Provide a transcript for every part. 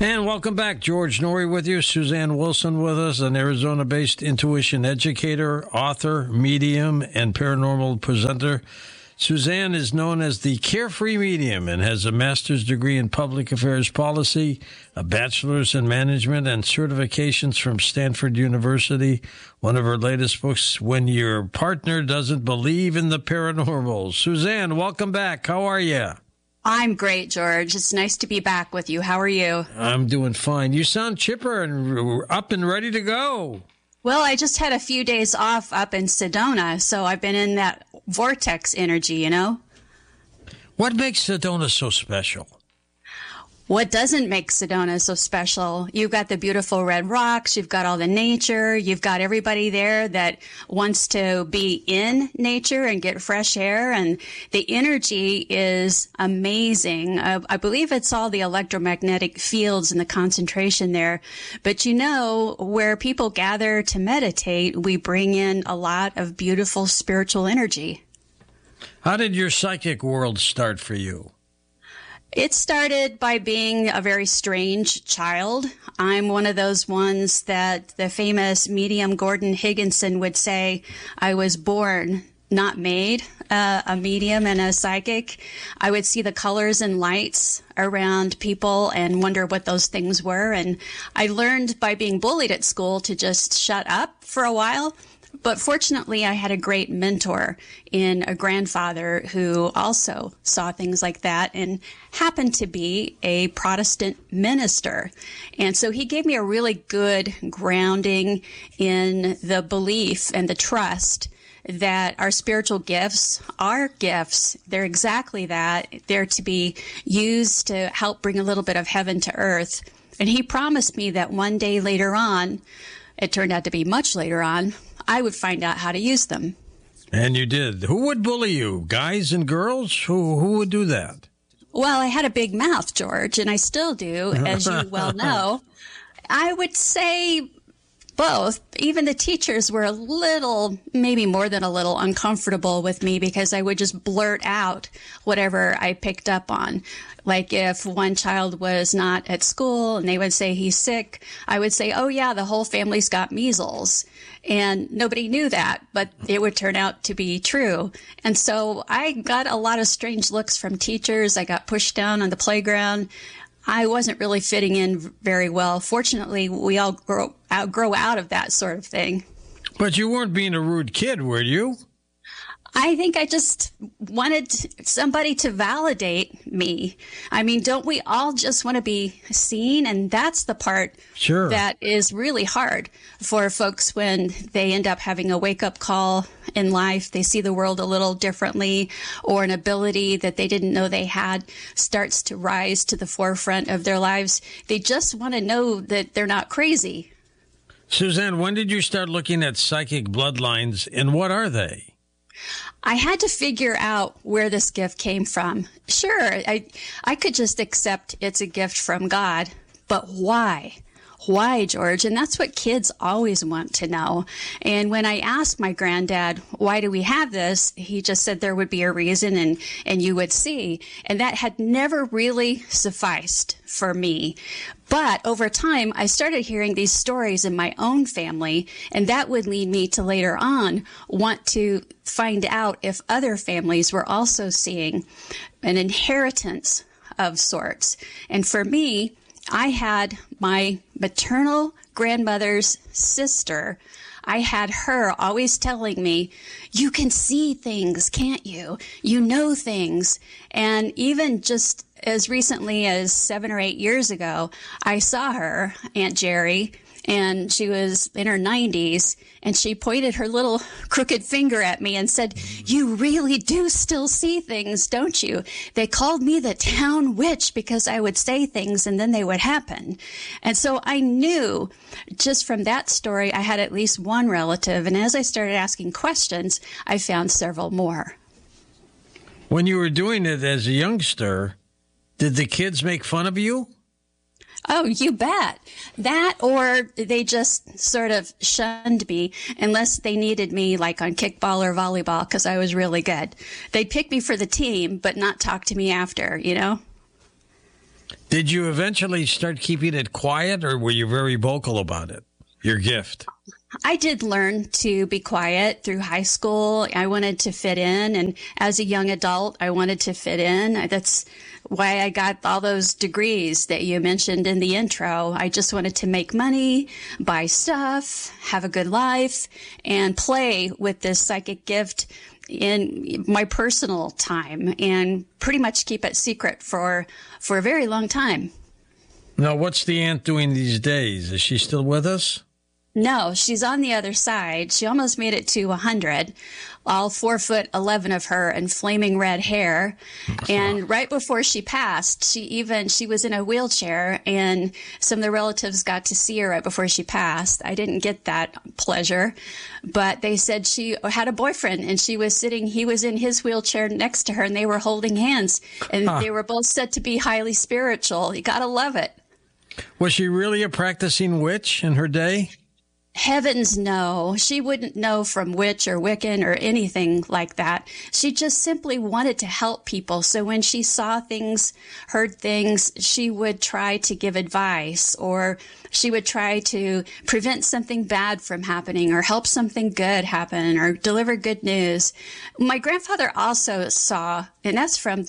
And welcome back. George Noory with you. Suzanne Wilson with us, an Arizona-based intuition educator, author, medium, and paranormal presenter. Suzanne is known as the Carefree Medium and has a master's degree in public affairs policy, a bachelor's in management, and certifications from Stanford University. One of her latest books, When Your Partner Doesn't Believe in the Paranormal. Suzanne, welcome back. How are you? I'm great, George. It's nice to be back with you. How are you? I'm doing fine. You sound chipper and up and ready to go. Well, I just had a few days off up in Sedona, so I've been in that vortex energy, you know? What makes Sedona so special? What doesn't make Sedona so special? You've got the beautiful red rocks, you've got all the nature, you've got everybody there that wants to be in nature and get fresh air, and the energy is amazing. I believe it's all the electromagnetic fields and the concentration there. But you know, where people gather to meditate, we bring in a lot of beautiful spiritual energy. How did your psychic world start for you? It started by being a very strange child. I'm one of those ones that the famous medium Gordon Higginson would say, I was born, not made, a medium and a psychic. I would see the colors and lights around people and wonder what those things were. And I learned by being bullied at school to just shut up for a while. But fortunately, I had a great mentor in a grandfather who also saw things like that and happened to be a Protestant minister. And so he gave me a really good grounding in the belief and the trust that our spiritual gifts are gifts. They're exactly that. They're to be used to help bring a little bit of heaven to earth. And he promised me that one day later on, it turned out to be much later on, I would find out how to use them. And you did. Who would bully you? Guys and girls? Who would do that? Well, I had a big mouth, George, and I still do, as you well know. I would say both. Even the teachers were a little, maybe more than a little, uncomfortable with me because I would just blurt out whatever I picked up on. Like if one child was not at school and they would say he's sick, I would say, oh yeah, the whole family's got measles. And nobody knew that, but it would turn out to be true. And so I got a lot of strange looks from teachers. I got pushed down on the playground. I wasn't really fitting in very well. Fortunately, we all grow out of that sort of thing. But you weren't being a rude kid, were you? I think I just wanted somebody to validate me. I mean, don't we all just want to be seen? And that's the part that is really hard for folks when they end up having a wake-up call in life. They see the world a little differently, or an ability that they didn't know they had starts to rise to the forefront of their lives. They just want to know that they're not crazy. Suzanne, when did you start looking at psychic bloodlines, and what are they? I had to figure out where this gift came from. Sure, I could just accept it's a gift from God, but why? Why, George? And that's what kids always want to know. And when I asked my granddad, why do we have this? He just said there would be a reason and you would see. And that had never really sufficed for me. But over time, I started hearing these stories in my own family, and that would lead me to later on want to find out if other families were also seeing an inheritance of sorts. And for me, I had my maternal grandmother's sister. I had her always telling me, you can see things, can't you? You know things. And even just as recently as 7 or 8 years ago, I saw her, Aunt Jerry, and she was in her 90s, and she pointed her little crooked finger at me and said, you really do still see things, don't you? They called me the town witch because I would say things and then they would happen. And so I knew just from that story I had at least one relative, and as I started asking questions, I found several more. When you were doing it as a youngster, did the kids make fun of you? Oh, you bet. That, or they just sort of shunned me unless they needed me like on kickball or volleyball because I was really good. They'd pick me for the team, but not talk to me after, you know? Did you eventually start keeping it quiet, or were you very vocal about it, your gift? I did learn to be quiet through high school. I wanted to fit in. And as a young adult, I wanted to fit in. That's why I got all those degrees that you mentioned in the intro. I just wanted to make money, buy stuff, have a good life, and play with this psychic gift in my personal time and pretty much keep it secret for a very long time. Now, what's the aunt doing these days? Is she still with us? No, she's on the other side. She almost made it to 100, all 4'11" of her and flaming red hair. And right before she passed, she was in a wheelchair, and some of the relatives got to see her right before she passed. I didn't get that pleasure, but they said she had a boyfriend, and he was in his wheelchair next to her, and they were holding hands, and they were both said to be highly spiritual. You gotta love it. Was she really a practicing witch in her day? Heavens no. She wouldn't know from witch or Wiccan or anything like that. She just simply wanted to help people. So when she saw things, heard things, she would try to give advice, or she would try to prevent something bad from happening, or help something good happen, or deliver good news. My grandfather also saw, and that's from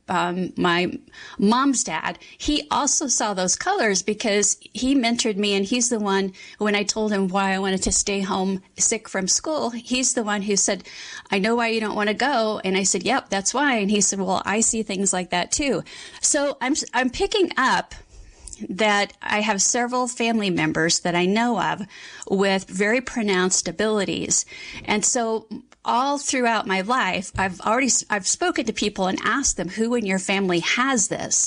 my mom's dad. He also saw those colors because he mentored me, and he's the one, when I told him why I wanted to stay home sick from school, he's the one who said, I know why you don't want to go. And I said, yep, that's why. And he said, well, I see things like that too. So I'm picking up that I have several family members that I know of with very pronounced abilities. And so all throughout my life, I've spoken to people and asked them, who in your family has this?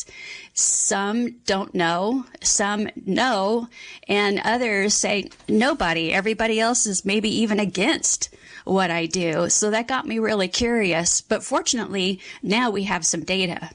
Some don't know, some know, and others say nobody. Everybody else is maybe even against what I do. So that got me really curious. But fortunately, now we have some data.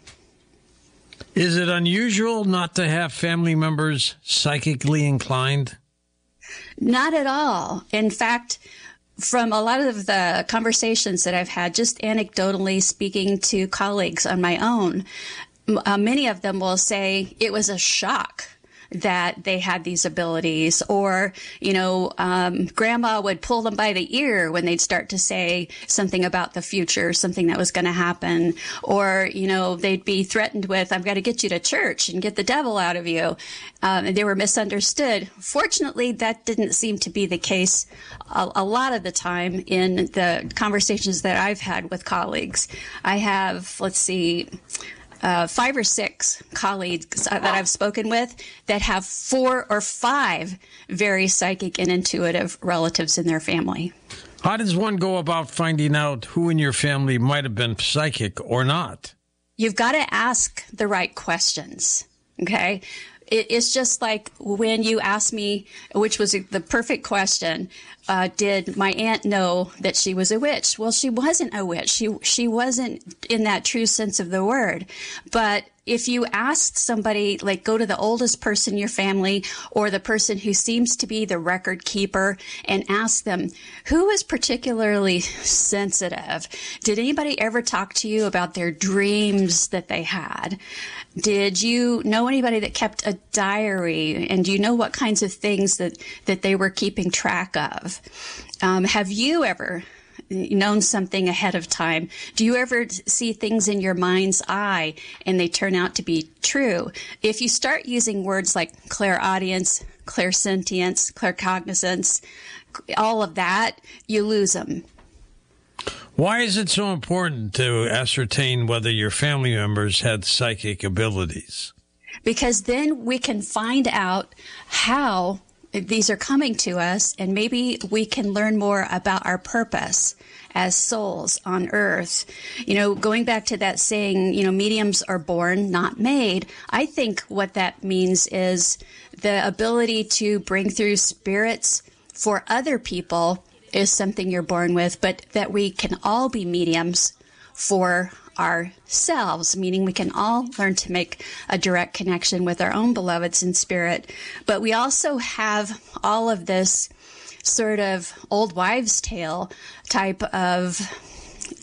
Is it unusual not to have family members psychically inclined? Not at all. In fact, from a lot of the conversations that I've had, just anecdotally speaking to colleagues on my own, many of them will say it was a shock that they had these abilities, or, grandma would pull them by the ear when they'd start to say something about the future, something that was going to happen, or, they'd be threatened with, I've got to get you to church and get the devil out of you. And they were misunderstood. Fortunately, that didn't seem to be the case a lot of the time in the conversations that I've had with colleagues. I have, 5 or 6 colleagues that I've spoken with that have 4 or 5 very psychic and intuitive relatives in their family. How does one go about finding out who in your family might have been psychic or not? You've got to ask the right questions, okay? It's just like when you asked me, which was the perfect question, did my aunt know that she was a witch? Well, she wasn't a witch. She wasn't in that true sense of the word. But if you asked somebody, like go to the oldest person in your family or the person who seems to be the record keeper and ask them, who is particularly sensitive? Did anybody ever talk to you about their dreams that they had? Did you know anybody that kept a diary? And do you know what kinds of things that they were keeping track of? Have you ever known something ahead of time? Do you ever see things in your mind's eye and they turn out to be true? If you start using words like clairaudience, clairsentience, claircognizance, all of that, you lose them. Why is it so important to ascertain whether your family members had psychic abilities? Because then we can find out how these are coming to us, and maybe we can learn more about our purpose as souls on earth. Going back to that saying, mediums are born, not made. I think what that means is the ability to bring through spirits for other people is something you're born with, but that we can all be mediums for ourselves, meaning we can all learn to make a direct connection with our own beloveds in spirit. But we also have all of this sort of old wives' tale type of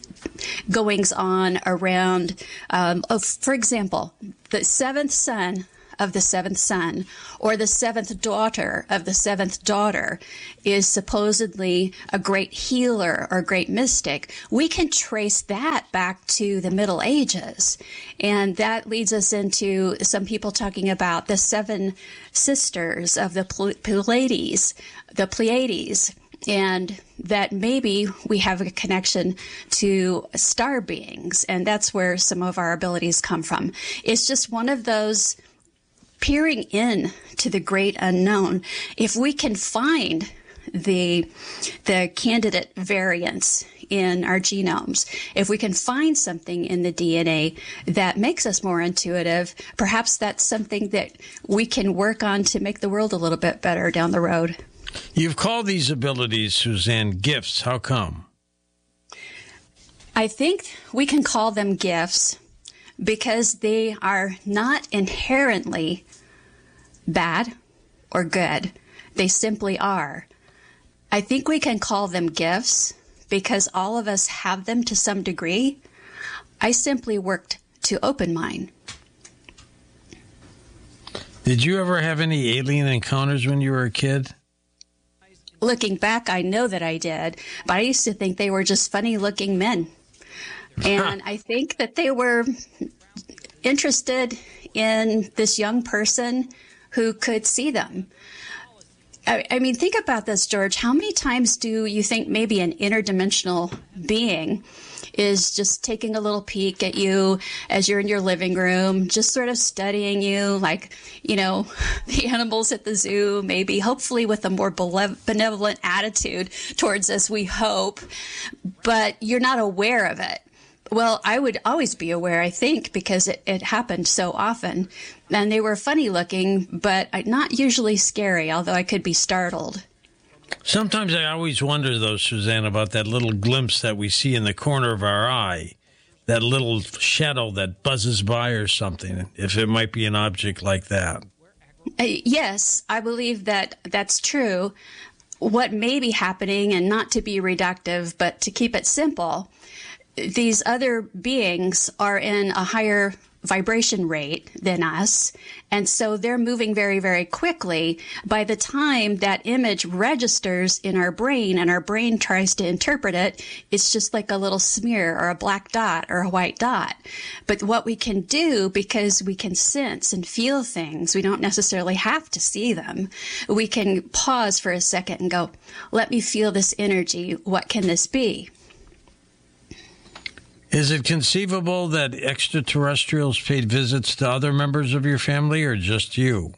goings on around, for example, the 7th son of the seventh son, or the seventh daughter of the seventh daughter is supposedly a great healer or great mystic, we can trace that back to the Middle Ages. And that leads us into some people talking about the seven sisters of the Pleiades, and that maybe we have a connection to star beings, and that's where some of our abilities come from. It's just one of those peering in to the great unknown. If we can find the candidate variants in our genomes, if we can find something in the DNA that makes us more intuitive, perhaps that's something that we can work on to make the world a little bit better down the road. You've called these abilities, Suzanne, gifts. How come? I think we can call them gifts because they are not inherently bad or good. They simply are. I think we can call them gifts because all of us have them to some degree. I simply worked to open mine. Did you ever have any alien encounters when you were a kid? Looking back, I know that I did, but I used to think they were just funny-looking men. And I think that they were interested in this young person who could see them. I mean, think about this, George. How many times do you think maybe an interdimensional being is just taking a little peek at you as you're in your living room, just sort of studying you like, you know, the animals at the zoo, maybe, hopefully with a more benevolent attitude towards us, we hope, but you're not aware of it. Well, I would always be aware, I think, because it happened so often. And they were funny looking, but not usually scary, although I could be startled. Sometimes I always wonder, though, Suzanne, about that little glimpse that we see in the corner of our eye, that little shadow that buzzes by or something, if it might be an object like that. Yes, I believe that that's true. What may be happening, and not to be reductive, but to keep it simple, these other beings are in a higher vibration rate than us, and so they're moving very, very quickly. By the time that image registers in our brain and our brain tries to interpret it, it's just like a little smear or a black dot or a white dot. But what we can do, because we can sense and feel things, we don't necessarily have to see them. We can pause for a second and go, let me feel this energy. What can this be? Is it conceivable that extraterrestrials paid visits to other members of your family or just you?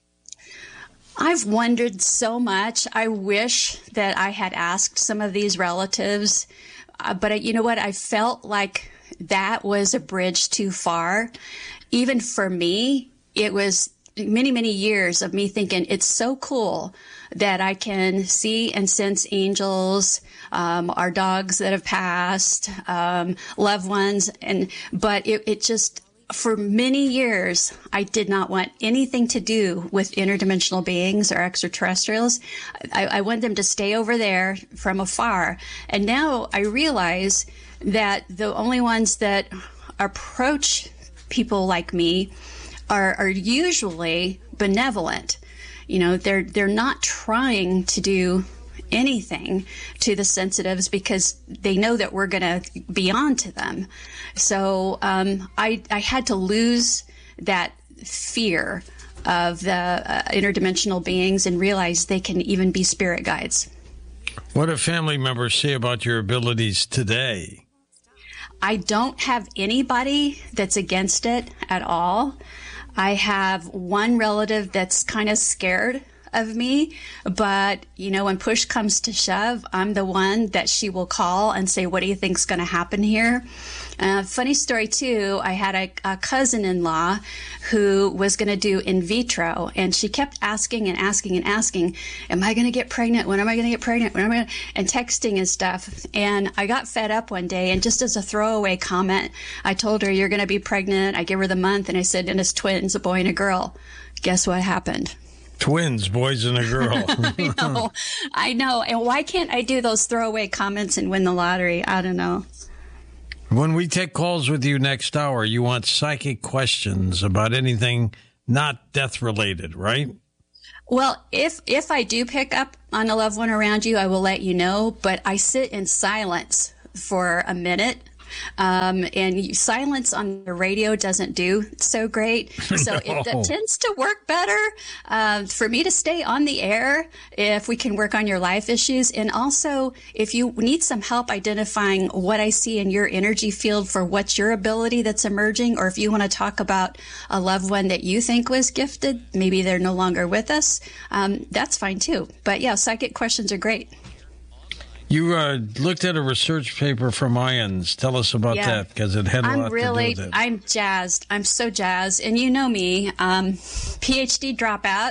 I've wondered so much. I wish that I had asked some of these relatives, but you know what? I felt like that was a bridge too far. Even for me, it was many, many years of me thinking it's so cool that I can see and sense angels, our dogs that have passed, loved ones. But it just, for many years, I did not want anything to do with interdimensional beings or extraterrestrials. I wanted them to stay over there from afar. And now I realize that the only ones that approach people like me are usually benevolent. You know, they're not trying to do anything to the sensitives because they know that we're going to be on to them. So I had to lose that fear of the interdimensional beings and realize they can even be spirit guides. What do family members say about your abilities today? I don't have anybody that's against it at all. I have one relative that's kind of scared of me, but, you know, when push comes to shove, I'm the one that she will call and say, what do you think's going to happen here? Funny story, too, I had a cousin-in-law who was going to do in vitro, and she kept asking and asking and asking, am I going to get pregnant? When am I going to get pregnant? When am I going to? And texting and stuff. And I got fed up one day, and just as a throwaway comment, I told her, you're going to be pregnant. I gave her the month, and I said, and it's twins, a boy and a girl. Guess what happened? Twins, boys and a girl. I know. And why can't I do those throwaway comments and win the lottery? I don't know. When we take calls with you next hour, you want psychic questions about anything not death-related, right? Well, if I do pick up on a loved one around you, I will let you know, but I sit in silence for a minute. And silence on the radio doesn't do so great. So No. it tends to work better for me to stay on the air if we can work on your life issues. And also, if you need some help identifying what I see in your energy field for what's your ability that's emerging, or if you want to talk about a loved one that you think was gifted, maybe they're no longer with us, that's fine too. But yeah, psychic questions are great. You looked at a research paper from IONS. Tell us about that, because it had a lot to do with it. I'm jazzed. I'm so jazzed. And you know me, PhD dropout.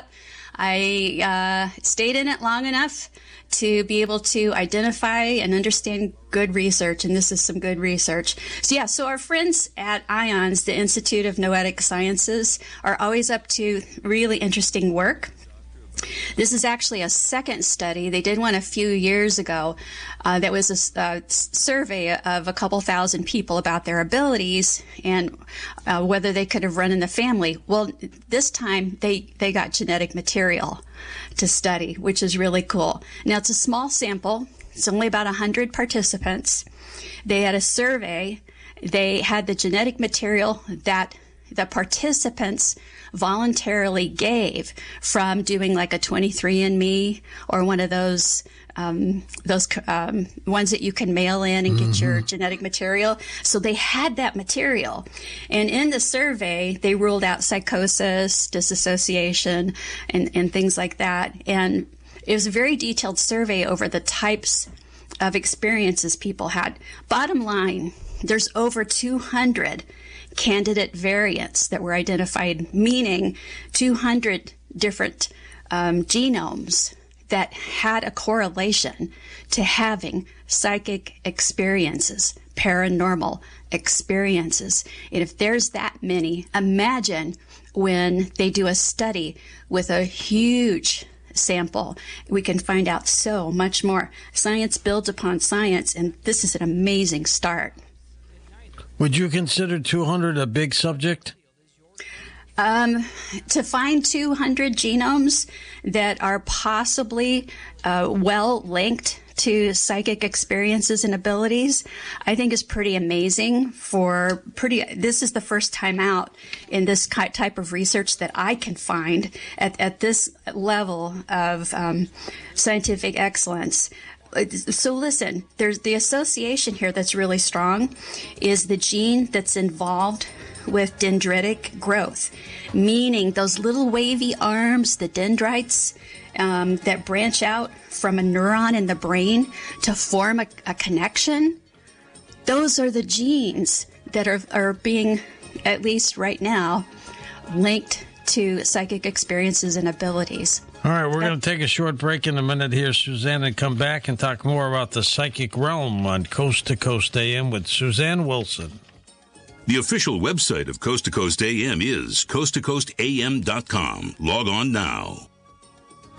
I stayed in it long enough to be able to identify and understand good research, and this is some good research. So our friends at IONS, the Institute of Noetic Sciences, are always up to really interesting work. This is actually a second study. They did one a few years ago that was a survey of a couple thousand people about their abilities and whether they could have run in the family. Well, this time they got genetic material to study, which is really cool. Now, it's a small sample. It's only about 100 participants. They had a survey. They had the genetic material that the participants voluntarily gave from doing like a 23andMe or one of those ones that you can mail in and get your genetic material. So they had that material. And in the survey, they ruled out psychosis, disassociation, and things like that. And it was a very detailed survey over the types of experiences people had. Bottom line, there's over 200 candidate variants that were identified, meaning 200 different genomes that had a correlation to having psychic experiences, paranormal experiences. And if there's that many, imagine when they do a study with a huge sample, we can find out so much more. Science builds upon science, and this is an amazing start. Would you consider 200 a big subject? To find 200 genomes that are possibly well linked to psychic experiences and abilities, I think is pretty amazing. This is the first time out in this type of research that I can find at this level of scientific excellence. So listen, there's the association here that's really strong is the gene that's involved with dendritic growth, meaning those little wavy arms, the dendrites that branch out from a neuron in the brain to form a connection. Those are the genes that are being, at least right now, linked to psychic experiences and abilities. All right, we're going to take a short break in a minute here, Suzanne, and come back and talk more about the psychic realm on Coast to Coast AM with Suzanne Wilson. The official website of Coast to Coast AM is coasttocoastam.com. Log on now.